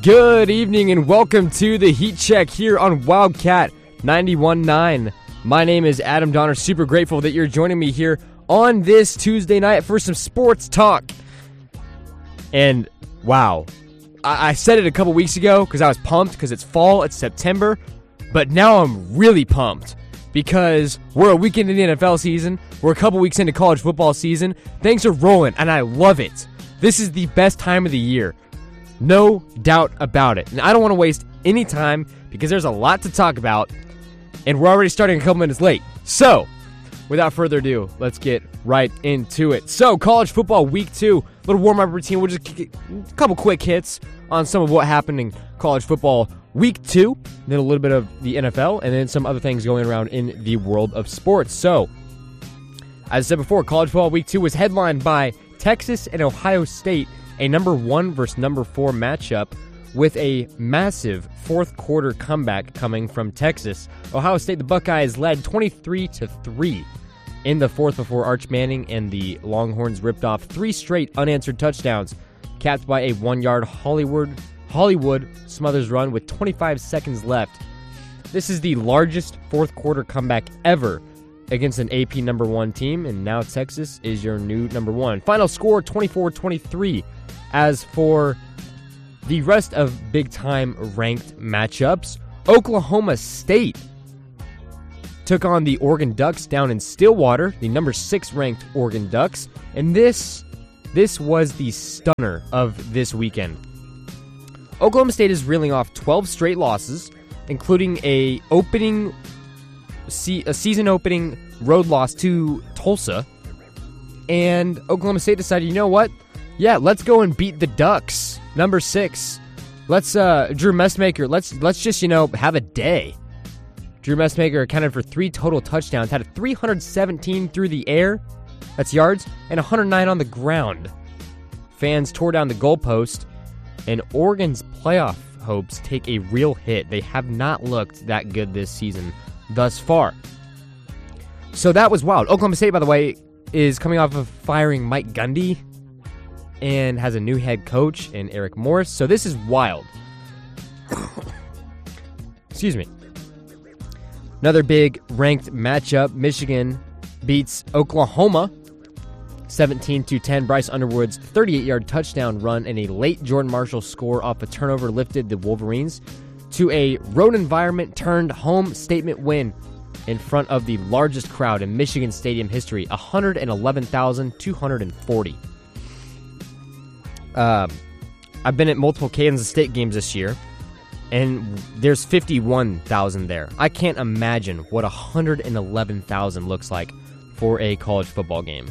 Good evening and welcome to the Heat Check here on Wildcat 91.9. My name is Adam Donner. Super grateful that you're joining me here on this Tuesday night for some sports talk. And wow, I said it a couple weeks ago because I was pumped because it's fall, it's September, but now I'm really pumped because we're a week into the NFL season, we're a couple weeks into college football season, things are rolling and I love it. This is the best time of the year. No doubt about it. And I don't want to waste any time because there's a lot to talk about, and we're already starting a couple minutes late. So, without further ado, let's get right into it. So, college football week 2, little warm-up routine. We'll just get a couple quick hits on some of what happened in college football week 2, then a little bit of the NFL, and then some other things going around in the world of sports. So, as I said before, college football week 2 was headlined by Texas and Ohio State, a number 1 versus number 4 matchup with a massive fourth quarter comeback coming from Texas. Ohio State, the Buckeyes led 23-3 in the fourth before Arch Manning and the Longhorns ripped off 3 straight unanswered touchdowns, capped by a 1-yard Hollywood Smothers run with 25 seconds left. This is the largest fourth quarter comeback ever against an AP number 1 team, and now Texas is your new number 1. Final score 24-23. As for the rest of big-time ranked matchups, Oklahoma State took on the Oregon Ducks down in Stillwater, the number 6 ranked Oregon Ducks, and this was the stunner of this weekend. Oklahoma State is reeling off 12 straight losses, including a season-opening road loss to Tulsa, and Oklahoma State decided, you know what? Yeah, let's go and beat the Ducks, number 6. Let's Drew Messmaker, let's just, have a day. Drew Messmaker accounted for 3 total touchdowns, had a 317 through the air, that's yards, and 109 on the ground. Fans tore down the goalpost, and Oregon's playoff hopes take a real hit. They have not looked that good this season thus far. So that was wild. Oklahoma State, by the way, is coming off of firing Mike Gundy and has a new head coach in Eric Morris. So this is wild. Excuse me. Another big ranked matchup. Michigan beats Oklahoma 17-10. Bryce Underwood's 38-yard touchdown run and a late Jordan Marshall score off a turnover lifted the Wolverines to a road environment turned home statement win in front of the largest crowd in Michigan Stadium history, 111,240. I've been at multiple Kansas State games this year, and there's 51,000 there. I can't imagine what 111,000 looks like for a college football game.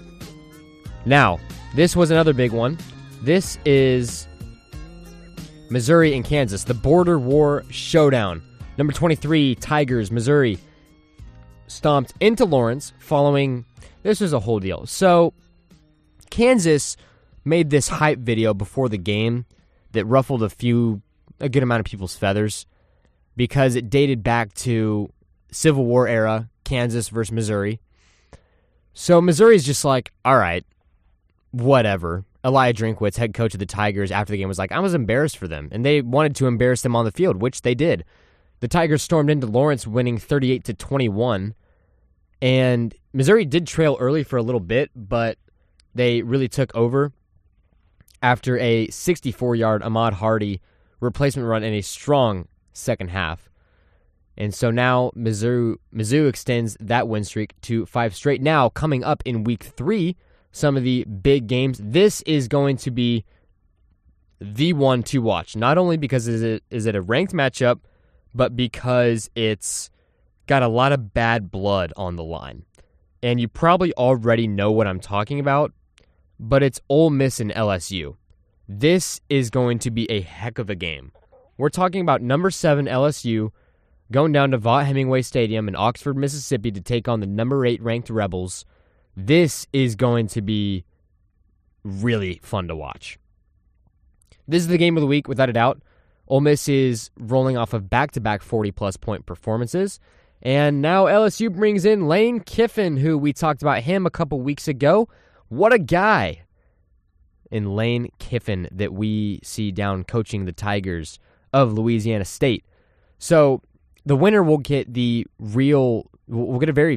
Now, this was another big one. This is Missouri and Kansas, the border war showdown. Number 23, Tigers, Missouri, stomped into Lawrence following, this was a whole deal. So, Kansas made this hype video before the game that ruffled a good amount of people's feathers because it dated back to Civil War era, Kansas versus Missouri. So Missouri's just like, all right, whatever. Elijah Drinkwitz, head coach of the Tigers, after the game was like, I was embarrassed for them. And they wanted to embarrass them on the field, which they did. The Tigers stormed into Lawrence, winning 38-21. And Missouri did trail early for a little bit, but they really took over after a 64-yard Ahmad Hardy replacement run in a strong second half. And so now Mizzou extends that win streak to 5 straight. Now, coming up in week 3, some of the big games. This is going to be the one to watch. Not only because is it a ranked matchup, but because it's got a lot of bad blood on the line. And you probably already know what I'm talking about, but it's Ole Miss and LSU. This is going to be a heck of a game. We're talking about number 7 LSU going down to Vaught-Hemingway Stadium in Oxford, Mississippi to take on the number 8 ranked Rebels. This is going to be really fun to watch. This is the game of the week, without a doubt. Ole Miss is rolling off of back-to-back 40-plus point performances. And now LSU brings in Lane Kiffin, who we talked about him a couple weeks ago. What a guy. in Lane Kiffin that we see down coaching the Tigers of Louisiana State. So the winner will get we'll get a very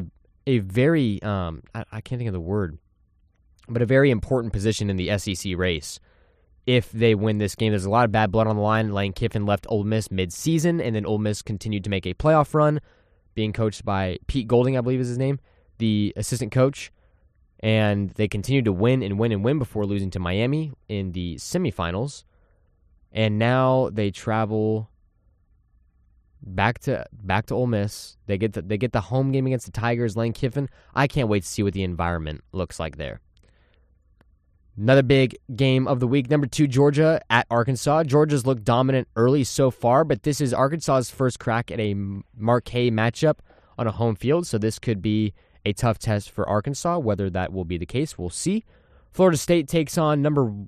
I can't think of the word, but a very important position in the SEC race if they win this game. There's a lot of bad blood on the line. Lane Kiffin left Ole Miss mid-season, and then Ole Miss continued to make a playoff run, being coached by Pete Golding, I believe is his name, the assistant coach. And they continued to win and win and win before losing to Miami in the semifinals. And now they travel back to Ole Miss. They get the home game against the Tigers. Lane Kiffin. I can't wait to see what the environment looks like there. Another big game of the week. Number 2, Georgia at Arkansas. Georgia's looked dominant early so far, but this is Arkansas's first crack at a marquee matchup on a home field, so this could be a tough test for Arkansas. Whether that will be the case, we'll see. Florida State takes on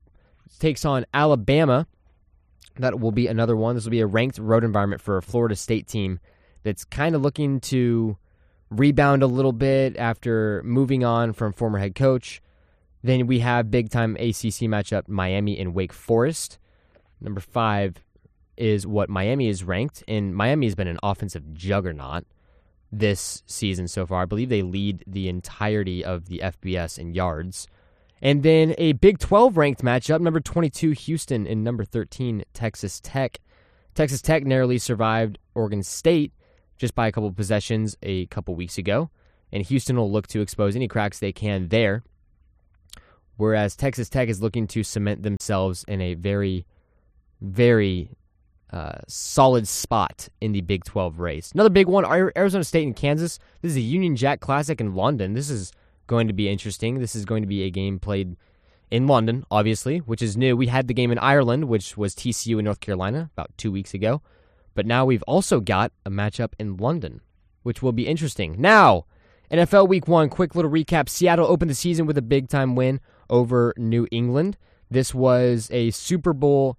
Alabama. That will be another one. This will be a ranked road environment for a Florida State team that's kind of looking to rebound a little bit after moving on from former head coach. Then we have big-time ACC matchup, Miami and Wake Forest. Number 5 is what Miami is ranked, and Miami has been an offensive juggernaut this season so far. I believe they lead the entirety of the FBS in yards. And then a Big 12 ranked matchup, number 22 Houston and number 13 Texas Tech. Texas Tech narrowly survived Oregon State just by a couple of possessions a couple weeks ago, and Houston will look to expose any cracks they can there, whereas Texas Tech is looking to cement themselves in a very, very solid spot in the Big 12 race. Another big one, Arizona State and Kansas. This is a Union Jack Classic in London. This is going to be interesting. This is going to be a game played in London, obviously, which is new. We had the game in Ireland, which was TCU in North Carolina about 2 weeks ago. But now we've also got a matchup in London, which will be interesting. Now, NFL Week 1, quick little recap. Seattle opened the season with a big-time win over New England. This was a Super Bowl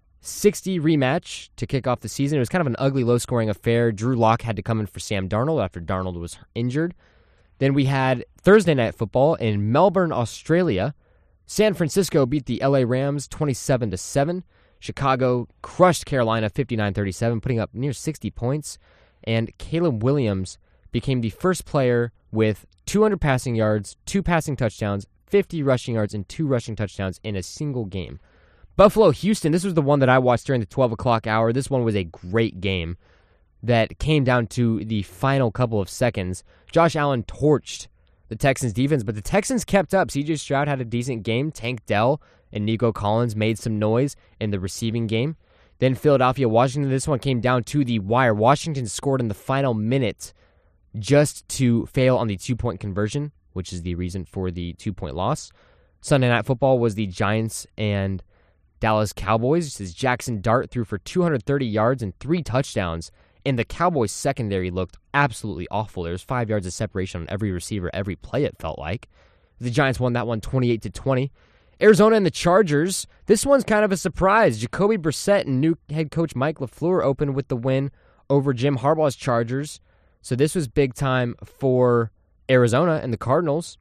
60 rematch to kick off the season. It was kind of an ugly, low-scoring affair. Drew Lock had to come in for Sam Darnold after Darnold was injured. Then we had Thursday Night Football in Melbourne, Australia. San Francisco beat the LA Rams 27-7. Chicago crushed Carolina 59-37, putting up near 60 points. And Caleb Williams became the first player with 200 passing yards, 2 passing touchdowns, 50 rushing yards, and 2 rushing touchdowns in a single game. Buffalo, Houston, this was the one that I watched during the 12 o'clock hour. This one was a great game that came down to the final couple of seconds. Josh Allen torched the Texans defense, but the Texans kept up. C.J. Stroud had a decent game. Tank Dell and Nico Collins made some noise in the receiving game. Then Philadelphia, Washington, this one came down to the wire. Washington scored in the final minute just to fail on the 2-point conversion, which is the reason for the 2-point loss. Sunday Night Football was the Giants and Dallas Cowboys. This is Jackson Dart threw for 230 yards and 3 touchdowns, and the Cowboys secondary looked absolutely awful. There was 5 yards of separation on every receiver, every play it felt like. The Giants won that one 28-20. Arizona and the Chargers. This one's kind of a surprise. Jacoby Brissett and new head coach Mike LaFleur opened with the win over Jim Harbaugh's Chargers. So this was big time for Arizona and the Cardinals.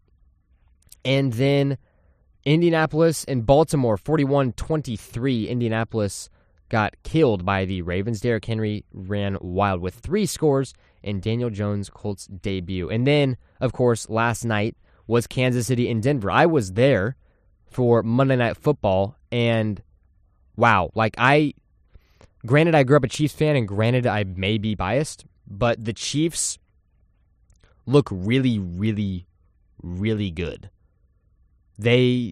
And then Indianapolis and Baltimore, 41-23. Indianapolis got killed by the Ravens. Derrick Henry ran wild with 3 scores in Daniel Jones' Colts debut. And then, of course, last night was Kansas City and Denver. I was there for Monday Night Football, and wow, granted I grew up a Chiefs fan, and granted I may be biased, but the Chiefs look really, really, really good. They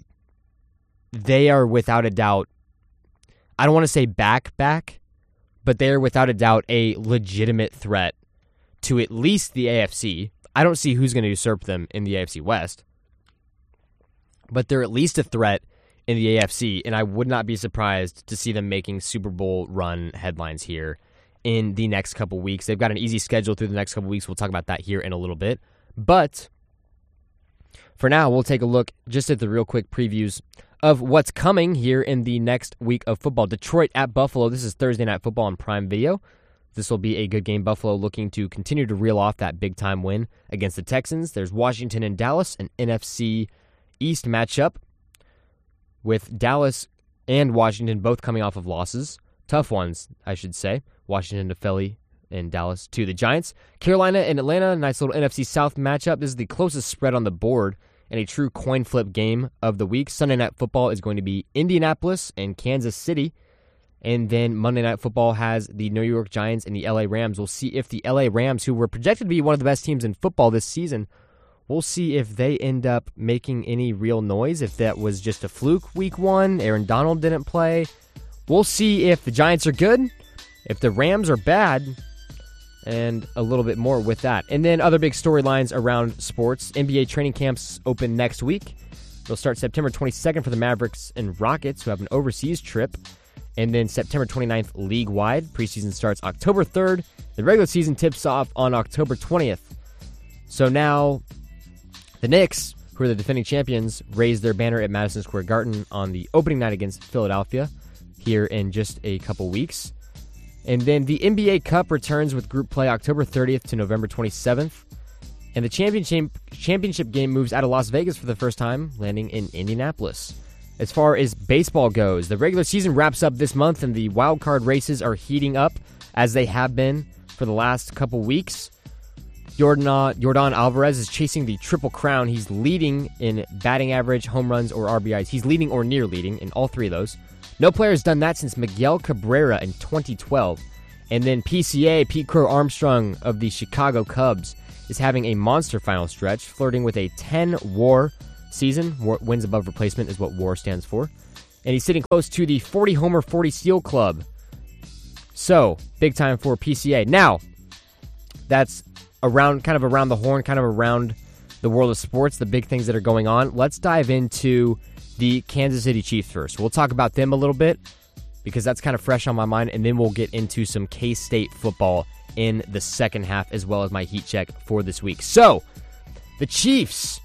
are without a doubt, I don't want to say back, but they are without a doubt a legitimate threat to at least the AFC. I don't see who's going to usurp them in the AFC West, but they're at least a threat in the AFC, and I would not be surprised to see them making Super Bowl run headlines here in the next couple weeks. They've got an easy schedule through the next couple weeks. We'll talk about that here in a little bit. But for now, we'll take a look just at the real quick previews of what's coming here in the next week of football. Detroit at Buffalo. This is Thursday Night Football on Prime Video. This will be a good game. Buffalo looking to continue to reel off that big-time win against the Texans. There's Washington and Dallas, an NFC East matchup, with Dallas and Washington both coming off of losses. Tough ones, I should say. Washington to Philly and Dallas to the Giants. Carolina and Atlanta, nice little NFC South matchup. This is the closest spread on the board and a true coin flip game of the week. Sunday Night Football is going to be Indianapolis and Kansas City. And then Monday Night Football has the New York Giants and the LA Rams. We'll see if the LA Rams, who were projected to be one of the best teams in football this season, we'll see if they end up making any real noise, if that was just a fluke week one. Aaron Donald didn't play. We'll see if the Giants are good, if the Rams are bad, and a little bit more with that. And then other big storylines around sports. NBA training camps open next week. They'll start September 22nd for the Mavericks and Rockets, who have an overseas trip. And then September 29th, league-wide. Preseason starts October 3rd. The regular season tips off on October 20th. So now the Knicks, who are the defending champions, raise their banner at Madison Square Garden on the opening night against Philadelphia here in just a couple weeks. And then the NBA Cup returns with group play October 30th to November 27th. And the championship game moves out of Las Vegas for the first time, landing in Indianapolis. As far as baseball goes, the regular season wraps up this month, and the wild card races are heating up as they have been for the last couple weeks. Yordan Alvarez is chasing the Triple Crown. He's leading in batting average, home runs, or RBIs. He's leading or near leading in all three of those. No player has done that since Miguel Cabrera in 2012. And then PCA, Pete Crow Armstrong of the Chicago Cubs, is having a monster final stretch, flirting with a 10 WAR season. Wins above replacement is what WAR stands for. And he's sitting close to the 40 homer, 40 steal club. So, big time for PCA. Now, that's around the horn, kind of around the world of sports, the big things that are going on. Let's dive into the Kansas City Chiefs first. We'll talk about them a little bit because that's kind of fresh on my mind, and then we'll get into some K-State football in the second half, as well as my heat check for this week. So, the Chiefs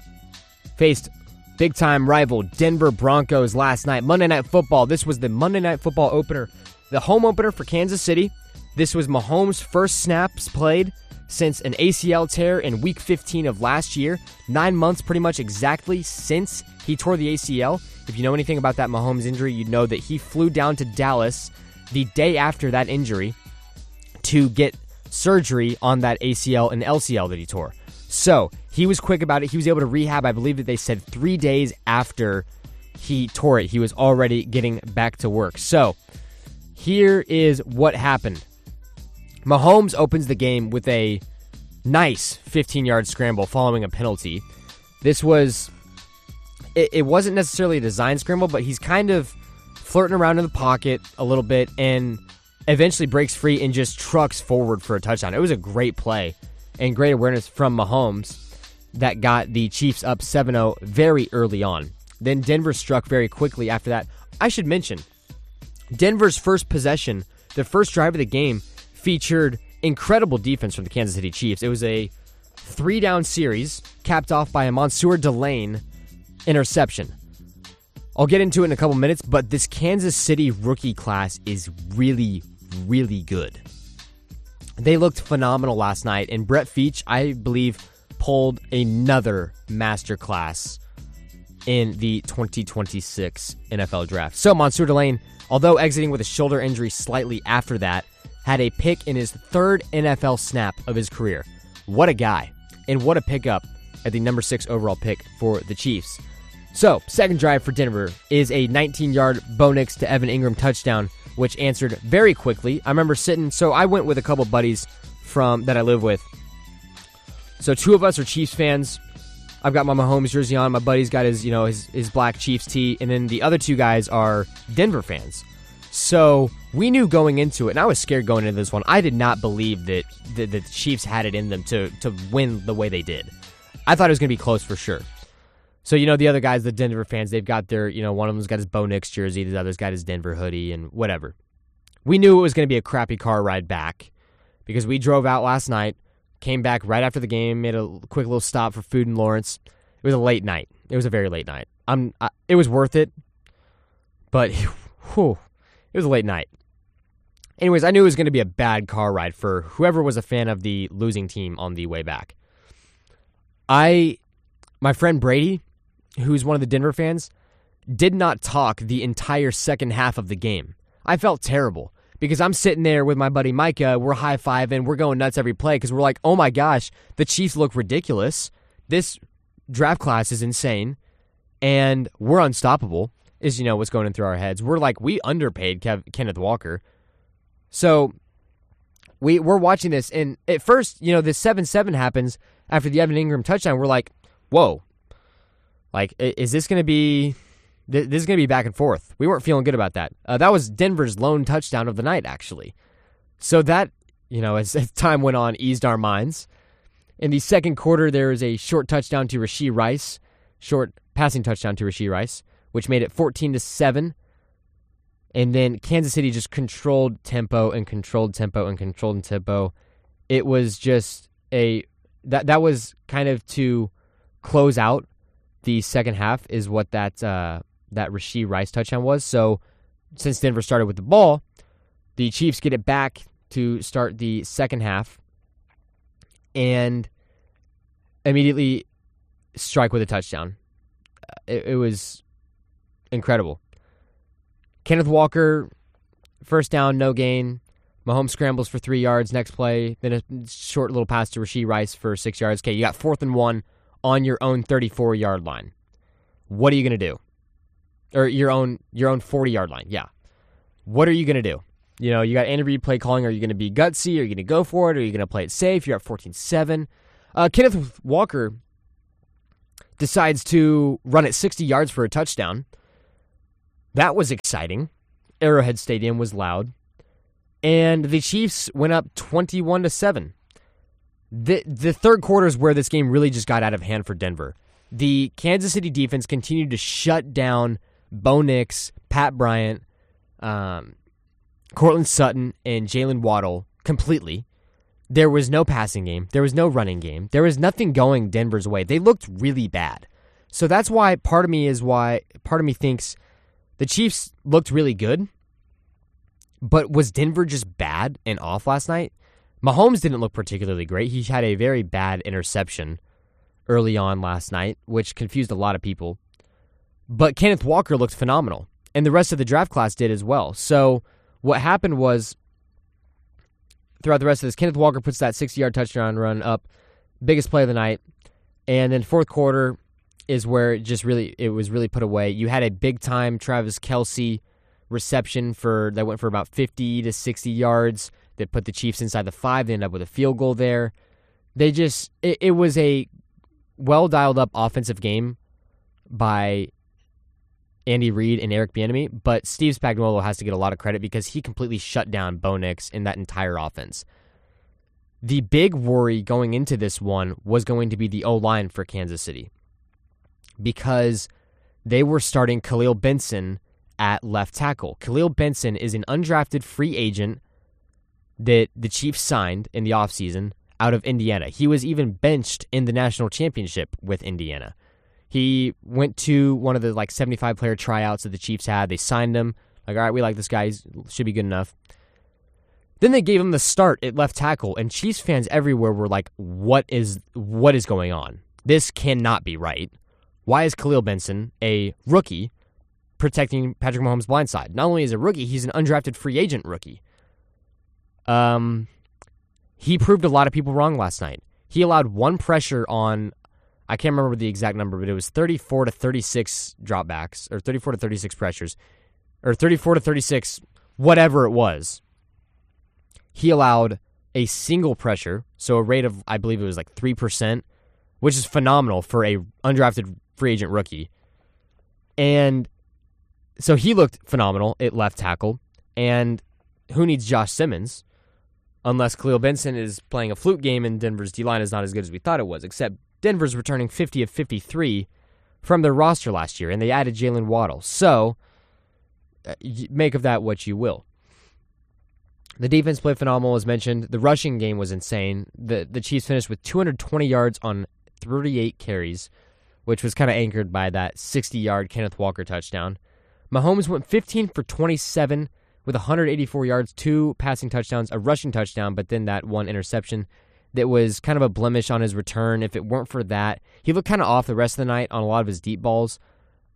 faced big-time rival Denver Broncos last night. Monday Night Football. This was the Monday Night Football opener, the home opener for Kansas City. This was Mahomes' first snaps played since an ACL tear in Week 15 of last year. 9 months pretty much exactly since he tore the ACL. If you know anything about that Mahomes injury, you know that he flew down to Dallas the day after that injury to get surgery on that ACL and LCL that he tore. So, he was quick about it. He was able to rehab, I believe that they said 3 days after he tore it. He was already getting back to work. So, here is what happened. Mahomes opens the game with a nice 15-yard scramble following a penalty. This was, it wasn't necessarily a design scramble, but he's kind of flirting around in the pocket a little bit and eventually breaks free and just trucks forward for a touchdown. It was a great play and great awareness from Mahomes that got the Chiefs up 7-0 very early on. Then Denver struck very quickly after that. I should mention, Denver's first possession, the first drive of the game, featured incredible defense from the Kansas City Chiefs. It was a 3-down series capped off by a Mansour Delane interception. I'll get into it in a couple minutes, but this Kansas City rookie class is really, really good. They looked phenomenal last night, and Brett Veach, I believe, pulled another masterclass in the 2026 NFL Draft. So Mansour Delane, although exiting with a shoulder injury slightly after that, had a pick in his third NFL snap of his career. What a guy, and what a pickup at the number 6 overall pick for the Chiefs. So, second drive for Denver is a 19-yard Bo Nix to Evan Ingram touchdown, which answered very quickly. I remember I went with a couple buddies that I live with. So 2 of us are Chiefs fans. I've got my Mahomes jersey on. My buddy's got his black Chiefs tee, and then the other 2 guys are Denver fans. So we knew going into it, and I was scared going into this one. I did not believe that the Chiefs had it in them to win the way they did. I thought it was going to be close for sure. So, the other guys, the Denver fans, they've got their, one of them's got his Bo Nix jersey, the other's got his Denver hoodie, and whatever. We knew it was going to be a crappy car ride back because we drove out last night, came back right after the game, made a quick little stop for food in Lawrence. It was a late night. It was a very late night. It was worth it, but whew, it was a late night. Anyways, I knew it was going to be a bad car ride for whoever was a fan of the losing team on the way back. My friend Brady, who's one of the Denver fans, did not talk the entire second half of the game. I felt terrible because I'm sitting there with my buddy Micah. We're high-fiving. We're going nuts every play because we're like, oh my gosh, the Chiefs look ridiculous. This draft class is insane, and we're unstoppable, is, what's going in through our heads. We're like, we underpaid Kenneth Walker. So we're watching this, and at first, the 7-7 happens after the Evan Ingram touchdown. We're like, whoa. Like, is this going to be... This is going to be back and forth. We weren't feeling good about that. That was Denver's lone touchdown of the night, actually. So that, as time went on, eased our minds. In the second quarter, there was a short touchdown to Rashee Rice, short passing touchdown to Rashee Rice, which made it 14-7. And then Kansas City just controlled tempo. It was just that was kind of to close out the second half is what that Rashee Rice touchdown was. So since Denver started with the ball, the Chiefs get it back to start the second half and immediately strike with a touchdown. It was incredible. Kenneth Walker, first down, no gain. Mahomes scrambles for 3 yards. Next play, then a short little pass to Rashee Rice for 6 yards. Okay, you got 4th and 1 on your own 34-yard line. What are you going to do? Or your own 40-yard line, yeah. What are you going to do? You got Andy Reid play calling. Are you going to be gutsy? Are you going to go for it? Are you going to play it safe? You're at 14-7. Kenneth Walker decides to run at 60 yards for a touchdown. That was exciting. Arrowhead Stadium was loud. And the Chiefs went up 21-7. The third quarter is where this game really just got out of hand for Denver. The Kansas City defense continued to shut down Bo Nix, Pat Bryant, Cortland Sutton, and Jalen Waddle completely. There was no passing game. There was no running game. There was nothing going Denver's way. They looked really bad. So that's why part of me thinks the Chiefs looked really good. But was Denver just bad and off last night? Mahomes didn't look particularly great. He had a very bad interception early on last night, which confused a lot of people. But Kenneth Walker looked phenomenal, and the rest of the draft class did as well. So what happened was, throughout the rest of this, Kenneth Walker puts that 60-yard touchdown run up, biggest play of the night, and then fourth quarter is where it was really put away. You had a big-time Travis Kelce reception that went for about 50 to 60 yards that put the Chiefs inside the 5. They ended up with a field goal there. It was a well-dialed-up offensive game by Andy Reid and Eric Bieniemy, but Steve Spagnuolo has to get a lot of credit because he completely shut down Bo Nix in that entire offense. The big worry going into this one was going to be the O-line for Kansas City because they were starting Khalil Benson at left tackle. Khalil Benson is an undrafted free agent that the Chiefs signed in the offseason out of Indiana. He was even benched in the national championship with Indiana. He went to one of the 75-player tryouts that the Chiefs had. They signed him. All right, we like this guy. He should be good enough. Then they gave him the start at left tackle, and Chiefs fans everywhere were like, what is going on? This cannot be right. Why is Khalil Benson, a rookie, protecting Patrick Mahomes' blind side? Not only is a rookie, he's an undrafted free agent rookie. He proved a lot of people wrong last night. He allowed one pressure on, I can't remember the exact number, but it was 34 to 36 dropbacks, or 34 to 36 pressures, or 34 to 36, whatever it was. He allowed a single pressure, so a rate of, I believe it was 3%, which is phenomenal for a undrafted free agent rookie. And so he looked phenomenal at left tackle, and who needs Josh Simmons? Unless Khalil Benson is playing a fluke game and Denver's D-line is not as good as we thought it was, except Denver's returning 50 of 53 from their roster last year, and they added Jalen Waddle. So, make of that what you will. The defense played phenomenal, as mentioned. The rushing game was insane. The Chiefs finished with 220 yards on 38 carries, which was kind of anchored by that 60-yard Kenneth Walker touchdown. Mahomes went 15 for 27 with 184 yards, 2 passing touchdowns, a rushing touchdown, but then that one interception that was kind of a blemish on his return. If it weren't for that, he looked kind of off the rest of the night on a lot of his deep balls.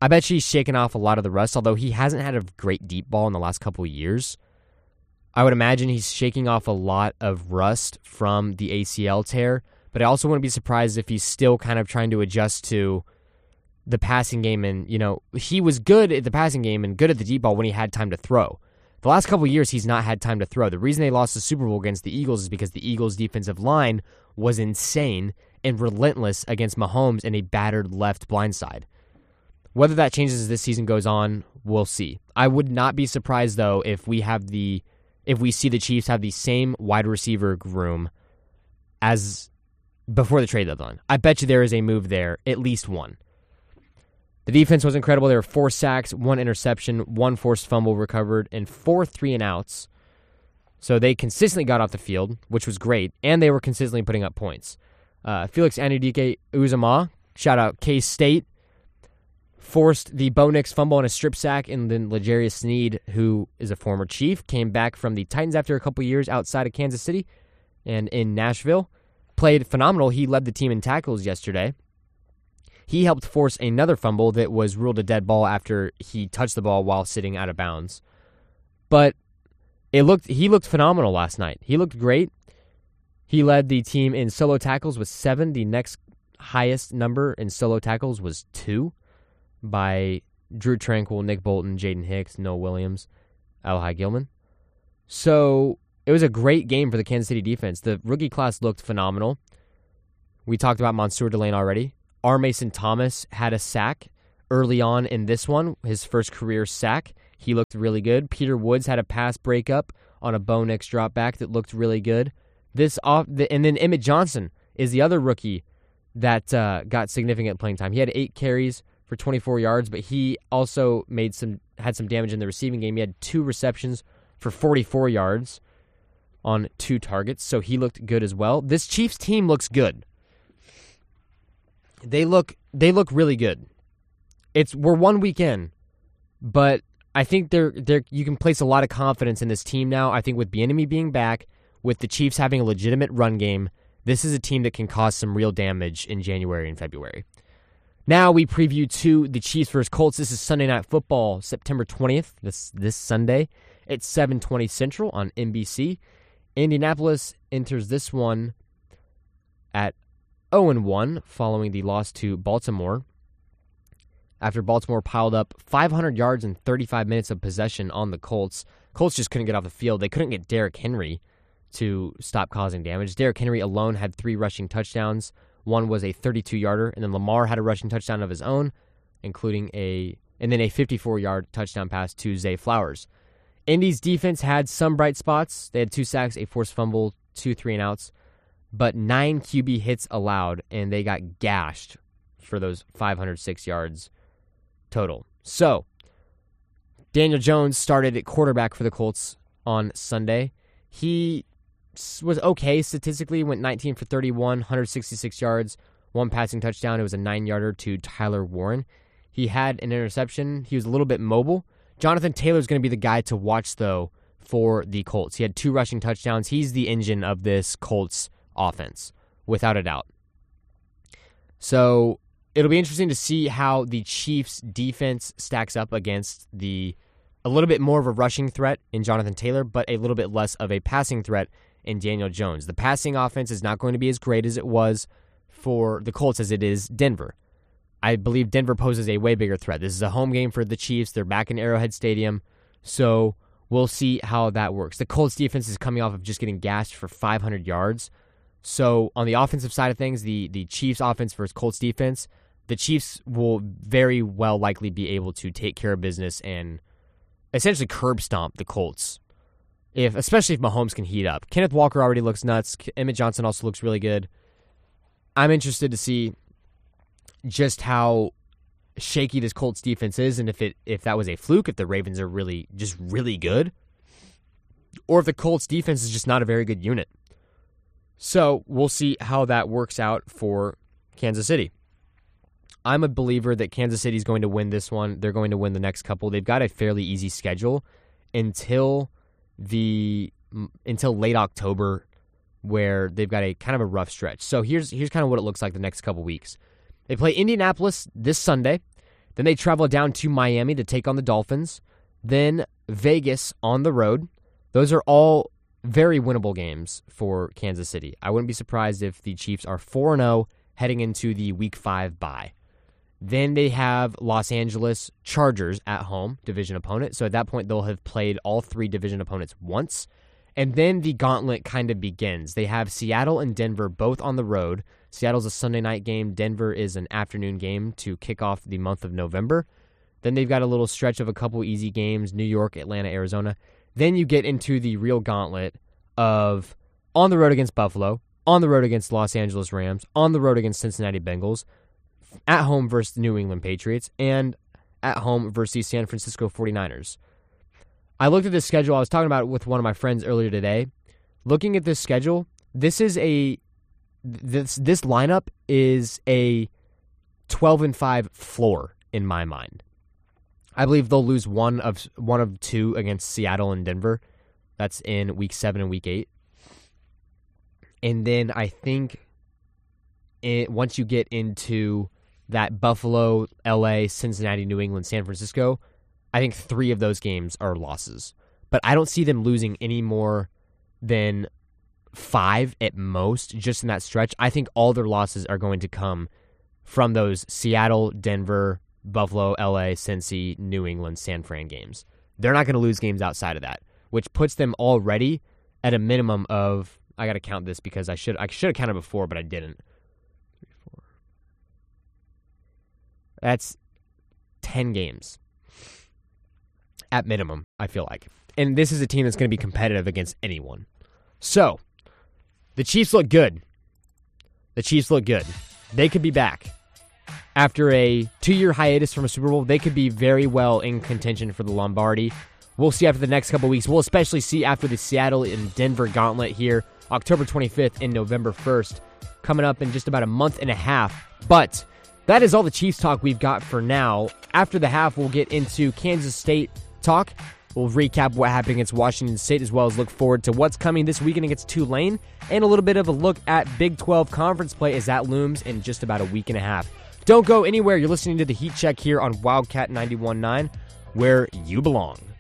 I bet he's shaken off a lot of the rust, although he hasn't had a great deep ball in the last couple of years. I would imagine he's shaking off a lot of rust from the ACL tear, but I also wouldn't be surprised if he's still kind of trying to adjust to the passing game. And, he was good at the passing game and good at the deep ball when he had time to throw. The last couple of years, he's not had time to throw. The reason they lost the Super Bowl against the Eagles is because the Eagles' defensive line was insane and relentless against Mahomes and a battered left blindside. Whether that changes as this season goes on, we'll see. I would not be surprised, though, if we see the Chiefs have the same wide receiver room as before the trade deadline. I bet you there is a move there, at least one. The defense was incredible. There were 4 sacks, 1 interception, 1 forced fumble recovered, and 4 3-and-outs. So they consistently got off the field, which was great, and they were consistently putting up points. Felix Anudike-Uzomah, shout out K-State, forced the Bo Nix fumble on a strip sack, and then L'Jarius Sneed, who is a former Chief, came back from the Titans after a couple years outside of Kansas City and in Nashville. Played phenomenal. He led the team in tackles yesterday. He helped force another fumble that was ruled a dead ball after he touched the ball while sitting out of bounds. But he looked phenomenal last night. He looked great. He led the team in solo tackles with 7. The next highest number in solo tackles was 2 by Drew Tranquill, Nick Bolton, Jaden Hicks, Noah Williams, Alhai Gilman. So it was a great game for the Kansas City defense. The rookie class looked phenomenal. We talked about Mansour Delane already. R. Mason Thomas had a sack early on in this one, his first career sack. He looked really good. Peter Woods had a pass breakup on a Bo Nix drop back that looked really good. And then Emmett Johnson is the other rookie that got significant playing time. He had 8 carries for 24 yards, but he also had some damage in the receiving game. He had 2 receptions for 44 yards on 2 targets, so he looked good as well. This Chiefs team looks good. They look really good. We're 1 week in, but I think you can place a lot of confidence in this team now. I think with Bieniemy being back, with the Chiefs having a legitimate run game, this is a team that can cause some real damage in January and February. Now we preview the Chiefs versus Colts. This is Sunday Night Football, September 20th, this Sunday at 7:20 Central on NBC. Indianapolis enters this one at 0-1 following the loss to Baltimore after Baltimore piled up 500 yards and 35 minutes of possession on the Colts. Colts just couldn't get off the field. They couldn't get Derrick Henry to stop causing damage. Derrick Henry alone had 3 rushing touchdowns. One was a 32-yarder, and then Lamar had a rushing touchdown of his own, including a 54-yard touchdown pass to Zay Flowers. Indy's defense had some bright spots. They had 2 sacks, a forced fumble, 2 3-and-outs, but 9 QB hits allowed, and they got gashed for those 506 yards total. So, Daniel Jones started at quarterback for the Colts on Sunday. He was okay statistically, went 19 for 31, 166 yards, 1 passing touchdown. It was a 9-yarder to Tyler Warren. He had an interception. He was a little bit mobile. Jonathan Taylor's going to be the guy to watch, though, for the Colts. He had 2 rushing touchdowns. He's the engine of this Colts offense, without a doubt. So it'll be interesting to see how the Chiefs' defense stacks up against a little bit more of a rushing threat in Jonathan Taylor, but a little bit less of a passing threat in Daniel Jones. The passing offense is not going to be as great as it was for the Colts as it is Denver. I believe Denver poses a way bigger threat. This is a home game for the Chiefs. They're back in Arrowhead Stadium, so we'll see how that works. The Colts defense is coming off of just getting gashed for 500 yards. So on the offensive side of things, the Chiefs offense versus Colts defense, the Chiefs will very well likely be able to take care of business and essentially curb stomp the Colts, especially if Mahomes can heat up. Kenneth Walker already looks nuts. Emmett Johnson also looks really good. I'm interested to see just how shaky this Colts defense is, and if that was a fluke, if the Ravens are really good, or if the Colts defense is just not a very good unit. So we'll see how that works out for Kansas City. I'm a believer that Kansas City is going to win this one. They're going to win the next couple. They've got a fairly easy schedule until late October, where they've got a kind of a rough stretch. So here's kind of what it looks like the next couple weeks. They play Indianapolis this Sunday. Then they travel down to Miami to take on the Dolphins. Then Vegas on the road. Those are all very winnable games for Kansas City. I wouldn't be surprised if the Chiefs are 4-0 heading into the Week 5 bye. Then they have Los Angeles Chargers at home, division opponent. So at that point, they'll have played all 3 division opponents once. And then the gauntlet kind of begins. They have Seattle and Denver both on the road. Seattle's a Sunday night game. Denver is an afternoon game to kick off the month of November. Then they've got a little stretch of a couple easy games, New York, Atlanta, Arizona. Then you get into the real gauntlet of on the road against Buffalo, on the road against Los Angeles Rams, on the road against Cincinnati Bengals, at home versus New England Patriots, and at home versus the San Francisco 49ers. I looked at this schedule. I was talking about it with one of my friends earlier today. Looking at this schedule, this lineup is a 12-5 floor in my mind. I believe they'll lose one of 2 against Seattle and Denver. That's in Week 7 and Week 8. And then I think once you get into that Buffalo, LA, Cincinnati, New England, San Francisco, I think 3 of those games are losses. But I don't see them losing any more than 5 at most just in that stretch. I think all their losses are going to come from those Seattle, Denver, Buffalo, LA, Cincy, New England, San Fran games. They're not going to lose games outside of that, which puts them already at a minimum of, I got to count this because I should have counted before, but I didn't. 3, 4. That's 10 games at minimum, I feel like. And this is a team that's going to be competitive against anyone. So, the Chiefs look good. They could be back. After a 2-year hiatus from a Super Bowl, they could be very well in contention for the Lombardi. We'll see after the next couple weeks. We'll especially see after the Seattle and Denver gauntlet here, October 25th and November 1st, coming up in just about a month and a half. But that is all the Chiefs talk we've got for now. After the half, we'll get into Kansas State talk. We'll recap what happened against Washington State, as well as look forward to what's coming this weekend against Tulane, and a little bit of a look at Big 12 conference play as that looms in just about a week and a half. Don't go anywhere. You're listening to The Heat Check here on Wildcat 91.9, where you belong.